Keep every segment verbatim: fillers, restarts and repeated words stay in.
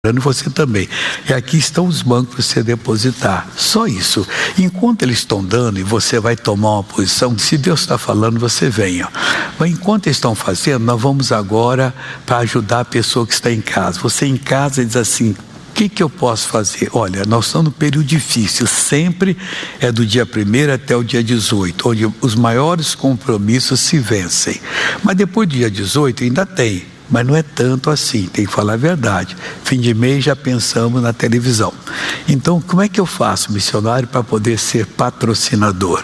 você também. E aqui estão os bancos para você depositar. Só isso. Enquanto eles estão dando e você vai tomar uma posição, se Deus está falando, você venha. Mas enquanto eles estão fazendo, nós vamos agora para ajudar a pessoa que está em casa. Você em casa diz assim: o que, que eu posso fazer? Olha, nós estamos num período difícil, sempre é do dia primeiro até o dia dezoito, onde os maiores compromissos se vencem. Mas depois do dia dezoito ainda tem. Mas não é tanto assim, tem que falar a verdade. Fim de mês já pensamos na televisão. Então, como é que eu faço, missionário, para poder ser patrocinador?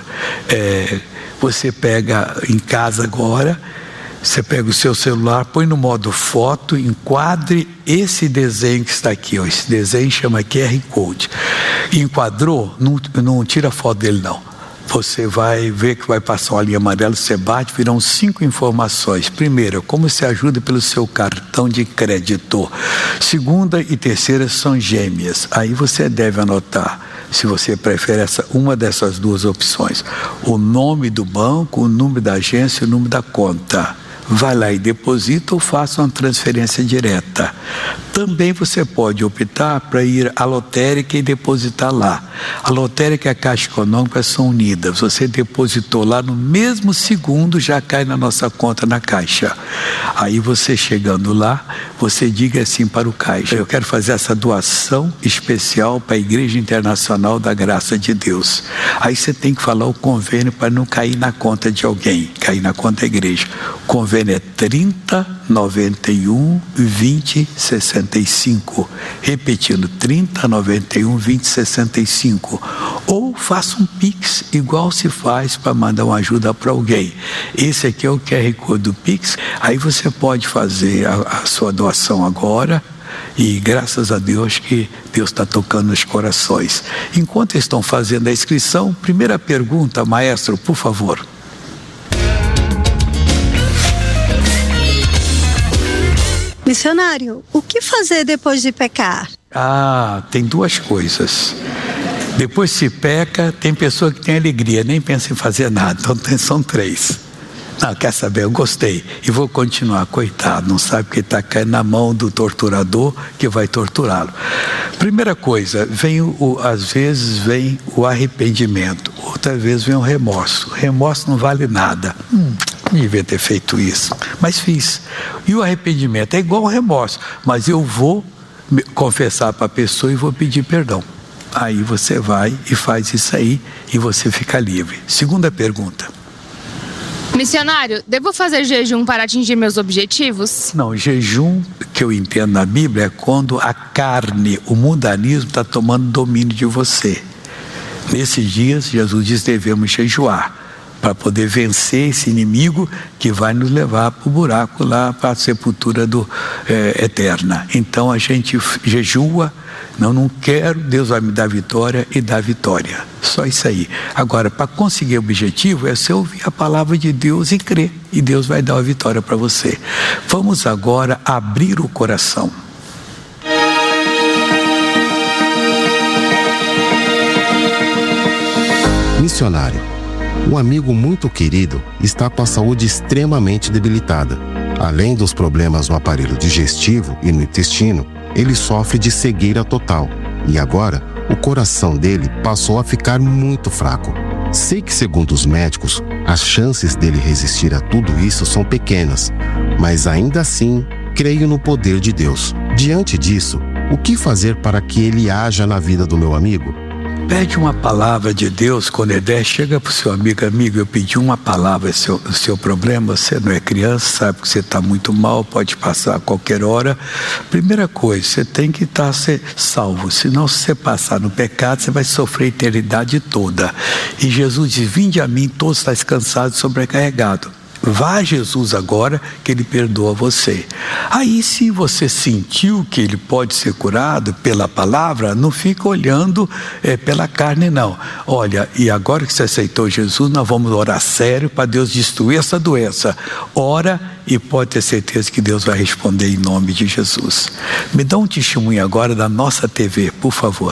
É, você pega em casa agora, você pega o seu celular, põe no modo foto, enquadre esse desenho que está aqui. Ó, esse desenho chama Q R Code. Enquadrou, não, não tira foto dele não. Você vai ver que vai passar uma linha amarela, você bate, virão cinco informações. Primeira, como você ajuda pelo seu cartão de crédito. Segunda e terceira são gêmeas. Aí você deve anotar, se você prefere essa, uma dessas duas opções. O nome do banco, o número da agência e o número da conta. Vai lá e deposita ou faça uma transferência direta. Também você pode optar para ir à lotérica e depositar lá. A lotérica e a Caixa Econômica são unidas. Você depositou lá, no mesmo segundo já cai na nossa conta na Caixa. Aí você chegando lá, você diga assim para o Caixa: eu quero fazer essa doação especial para a Igreja Internacional da Graça de Deus. Aí você tem que falar o convênio para não cair na conta de alguém, cair na conta da igreja. O convênio é trinta, noventa e um, vinte, sessenta e cinco. Repetindo, trinta, noventa e um, vinte, sessenta e cinco. Ou faça um Pix, igual se faz para mandar uma ajuda para alguém. Esse aqui é o Q R Code do Pix. Aí você pode fazer a, a sua doação agora. E graças a Deus que Deus está tocando nos corações. Enquanto estão fazendo a inscrição, primeira pergunta, maestro, por favor. Missionário, o que fazer depois de pecar? Ah, tem duas coisas. Depois se peca, tem pessoa que tem alegria, nem pensa em fazer nada. Então tem, são três. Não, quer saber, eu gostei e vou continuar. Coitado, não sabe que está caindo na mão do torturador que vai torturá-lo. Primeira coisa, vem o, às vezes vem o arrependimento, outra vez vem o remorso. Remorso não vale nada. Hum, não devia ter feito isso, mas fiz. E o arrependimento é igual ao remorso, mas eu vou confessar para a pessoa e vou pedir perdão. Aí você vai e faz isso aí e você fica livre. Segunda pergunta. Missionário, devo fazer jejum para atingir meus objetivos? Não, jejum que eu entendo na Bíblia é quando a carne, o mundanismo está tomando domínio de você. Nesses dias, Jesus diz que devemos jejuar para poder vencer esse inimigo que vai nos levar para o buraco lá, para a sepultura do, é, eterna. Então a gente jejua. Não, não quero, Deus vai me dar vitória e dá vitória. Só isso aí. Agora, para conseguir o objetivo, é você ouvir a palavra de Deus e crer. E Deus vai dar a vitória para você. Vamos agora abrir o coração. Missionário, um amigo muito querido está com a saúde extremamente debilitada. Além dos problemas no aparelho digestivo e no intestino, ele sofre de cegueira total e agora o coração dele passou a ficar muito fraco. Sei que, segundo os médicos, as chances dele resistir a tudo isso são pequenas, mas ainda assim creio no poder de Deus. Diante disso, o que fazer para que ele haja na vida do meu amigo? Pede uma palavra de Deus quando é dez, chega para o seu amigo, amigo, eu pedi uma palavra, seu, seu problema, você não é criança, sabe que você está muito mal, pode passar a qualquer hora. Primeira coisa, você tem que estar tá, salvo, senão se você passar no pecado, você vai sofrer a eternidade toda. E Jesus diz: vinde a mim, todos estáis cansados e sobrecarregados. Vá a Jesus agora que Ele perdoa você. Aí, se você sentiu que Ele pode ser curado pela palavra, não fica olhando é, pela carne não. Olha, e agora que você aceitou Jesus, nós vamos orar sério para Deus destruir essa doença. Ora e pode ter certeza que Deus vai responder em nome de Jesus. Me dá um testemunho agora da nossa T V, por favor.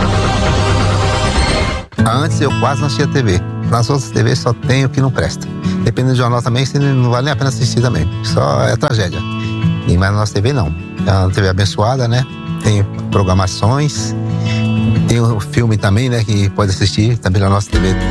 Antes eu quase não tinha T V. Nas outras T Vs só tem o que não presta. Dependendo do jornal também, não vale nem a pena assistir também. Só é tragédia. E mas na nossa T V não. É uma T V abençoada, né? Tem programações. Tem o filme também, né? Que pode assistir também na nossa T V.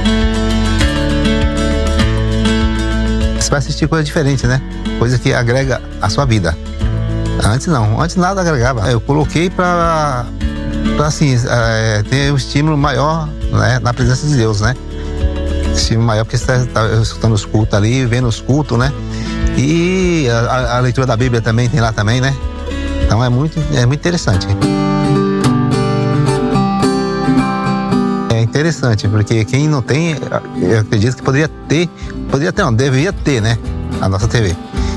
Você vai assistir coisa diferente, né? Coisa que agrega a sua vida. Antes não. Antes nada agregava. Eu coloquei pra, pra assim, é, ter um estímulo maior, né? Na presença de Deus, né? Estímulo maior porque você está tá escutando os cultos ali, vendo os cultos, né? E a, a leitura da Bíblia também tem lá também, né? Então é muito, é muito interessante. É interessante, porque quem não tem, eu acredito que poderia ter, poderia ter não, deveria ter, né? A nossa T V.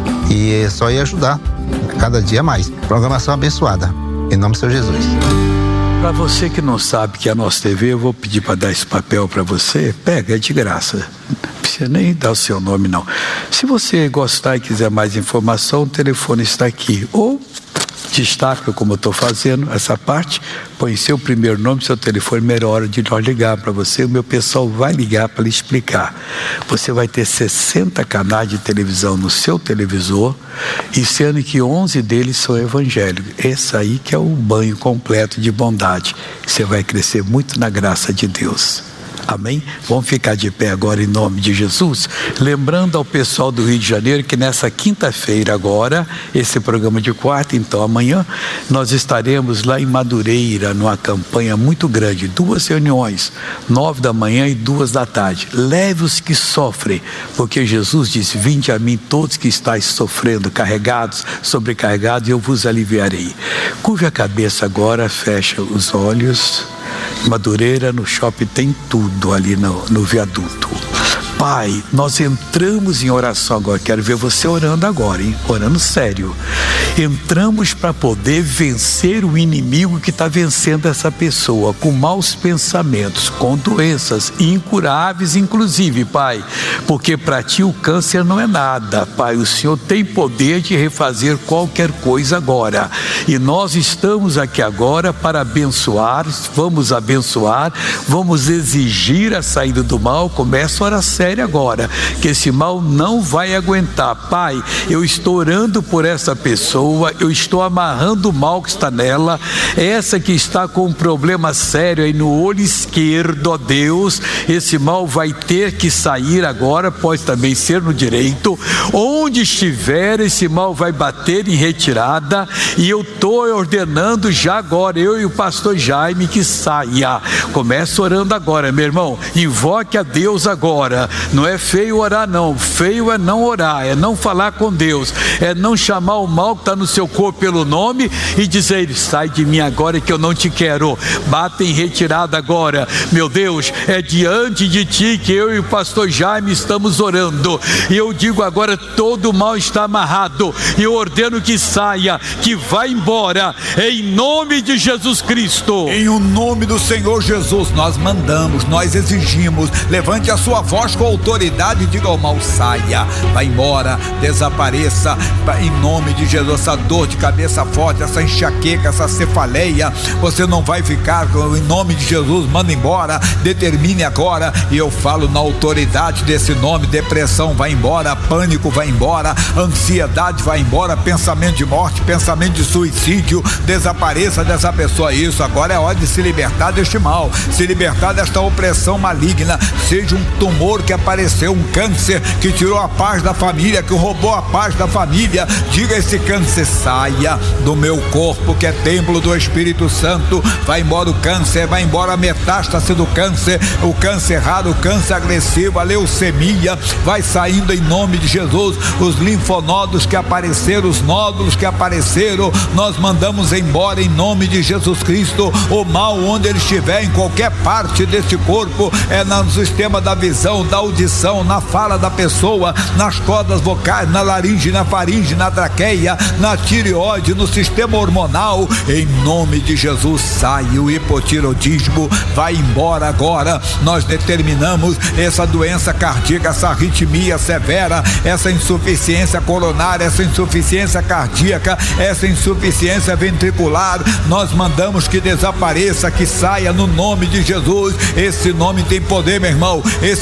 E só ia ajudar cada dia mais. Programação abençoada. Em nome do Senhor Jesus. Para você que não sabe que é a nossa T V, eu vou pedir para dar esse papel para você. Pega, é de graça. Não precisa nem dar o seu nome, não. Se você gostar e quiser mais informação, o telefone está aqui. Ou destaca, como eu estou fazendo, essa parte, põe seu primeiro nome, seu telefone, melhor hora de nós ligar para você. O meu pessoal vai ligar para lhe explicar. Você vai ter sessenta canais de televisão no seu televisor, e sendo que onze deles são evangélicos. Esse aí que é o banho completo de bondade. Você vai crescer muito na graça de Deus. Amém? Vamos ficar de pé agora em nome de Jesus, lembrando ao pessoal do Rio de Janeiro que nessa quinta-feira agora, esse programa de quarta, então amanhã, nós estaremos lá em Madureira, numa campanha muito grande, duas reuniões, nove da manhã e duas da tarde. Leve os que sofrem, porque Jesus disse: vinde a mim todos que estáis sofrendo, carregados, sobrecarregados, e eu vos aliviarei. Curve a cabeça agora, fecha os olhos. Madureira, no shopping tem tudo ali no, no viaduto. Pai, nós entramos em oração agora. Quero ver você orando agora, hein? Orando sério. Entramos para poder vencer o inimigo que está vencendo essa pessoa com maus pensamentos, com doenças incuráveis, inclusive, Pai, porque para ti o câncer não é nada, Pai. O Senhor tem poder de refazer qualquer coisa agora. E nós estamos aqui agora para abençoar. Vamos abençoar, vamos exigir a saída do mal. Começa a orar sério agora, que esse mal não vai aguentar. Pai, eu estou orando por essa pessoa, eu estou amarrando o mal que está nela, essa que está com um problema sério aí no olho esquerdo, ó Deus, esse mal vai ter que sair agora, pode também ser no direito, onde estiver esse mal vai bater em retirada, e eu estou ordenando já agora, eu e o pastor Jaime, que saia. Começa orando agora, meu irmão, invoque a Deus agora. Não é feio orar, não. Feio é não orar, é não falar com Deus, é não chamar o mal que está no seu corpo pelo nome e dizer: sai de mim agora que eu não te quero. Bata em retirada agora. Meu Deus, é diante de ti que eu e o pastor Jaime estamos orando, e eu digo agora: todo o mal está amarrado, e eu ordeno que saia, que vá embora, em nome de Jesus Cristo. Em o nome do Senhor Jesus, nós mandamos, nós exigimos, levante a sua voz com autoridade e diga ao mal: saia, vai embora, desapareça, em nome de Jesus. Essa dor de cabeça forte, essa enxaqueca, essa cefaleia, você não vai ficar, em nome de Jesus, manda embora, determine agora, e eu falo na autoridade desse nome: depressão vai embora, pânico vai embora, ansiedade vai embora, pensamento de morte, pensamento de suicídio, desapareça dessa pessoa. Isso, agora é hora de se libertar deste mal, se libertar desta opressão maligna, seja um tumor que apareceu, um câncer que tirou a paz da família, que roubou a paz da família, diga: esse câncer saia do meu corpo, que é templo do Espírito Santo. Vai embora o câncer, vai embora a metástase do câncer, o câncer raro, o câncer agressivo, a leucemia, vai saindo em nome de Jesus. Os linfonodos que apareceram, os nódulos que apareceram, nós mandamos embora em nome de Jesus Cristo. O mal, onde ele estiver, em qualquer parte desse corpo, é no sistema da visão, da audição, na fala da pessoa, nas cordas vocais, na laringe, na faringe, na traqueia, na tireoide, no sistema hormonal, em nome de Jesus, sai o hipotiroidismo, vai embora agora. Nós determinamos essa doença cardíaca, essa arritmia severa, essa insuficiência coronária, essa insuficiência cardíaca, essa insuficiência ventricular, nós mandamos que desapareça, que saia no nome de Jesus. Esse nome tem poder, meu irmão, esse nome tem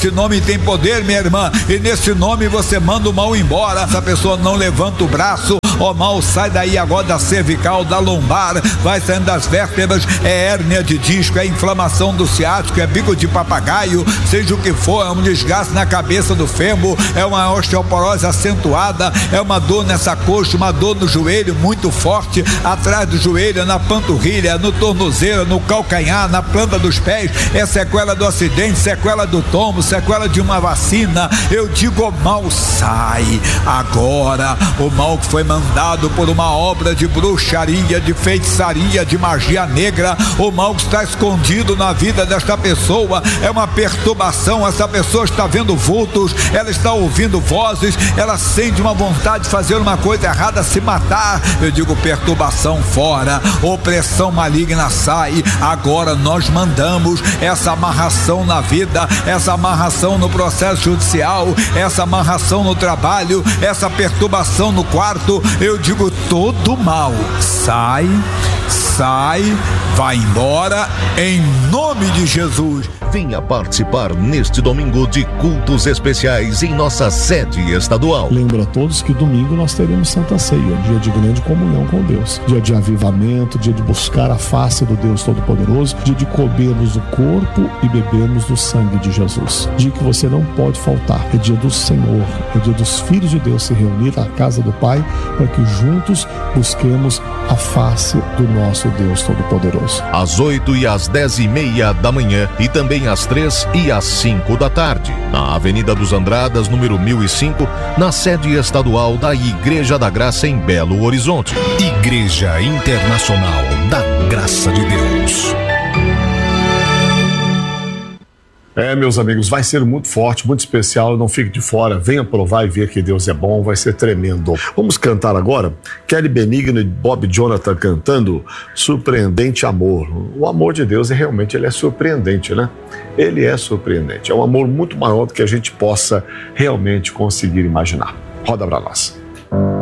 tem poder, minha irmã, e nesse nome você manda o mal embora. Essa pessoa não levanta o braço, ó mal, sai daí agora da cervical, da lombar, vai saindo das vértebras, é hérnia de disco, é inflamação do ciático, é bico de papagaio, seja o que for, é um desgaste na cabeça do fêmur, é uma osteoporose acentuada, é uma dor nessa coxa, uma dor no joelho muito forte, atrás do joelho, na panturrilha, no tornozelo, no calcanhar, na planta dos pés, é sequela do acidente, sequela do tombo, sequela de uma vacina. Eu digo, o mal sai agora, o mal que foi mandado por uma obra de bruxaria, de feitiçaria, de magia negra, o mal que está escondido na vida desta pessoa, é uma perturbação. Essa pessoa está vendo vultos, ela está ouvindo vozes, ela sente uma vontade de fazer uma coisa errada, se matar. Eu digo, perturbação fora, opressão maligna sai. Agora nós mandamos essa amarração na vida, essa amarração no processo judicial, essa amarração no trabalho, essa perturbação no quarto. Eu digo, todo mal sai, sai, vai embora em nome de Jesus. Venha participar neste domingo de cultos especiais em nossa sede estadual. Lembro a todos que domingo nós teremos Santa Ceia, dia de grande comunhão com Deus, dia de avivamento, dia de buscar a face do Deus Todo-Poderoso, dia de comermos o corpo e bebermos do sangue de Jesus. Dia que você não pode faltar, é dia do Senhor, é dia dos filhos de Deus se reunir à casa do Pai, para que juntos busquemos a face do nosso Deus Todo-Poderoso. Às oito e às dez e meia da manhã e também às três e às cinco da tarde, na Avenida dos Andradas, número mil e cinco, na sede estadual da Igreja da Graça em Belo Horizonte. Igreja Internacional da Graça de Deus. É, meus amigos, vai ser muito forte, muito especial, não fique de fora, venha provar e ver que Deus é bom, vai ser tremendo. Vamos cantar agora? Kelly Benigno e Bob Jonathan cantando Surpreendente Amor. O amor de Deus é realmente, ele é surpreendente, né? Ele é surpreendente, é um amor muito maior do que a gente possa realmente conseguir imaginar. Roda pra nós.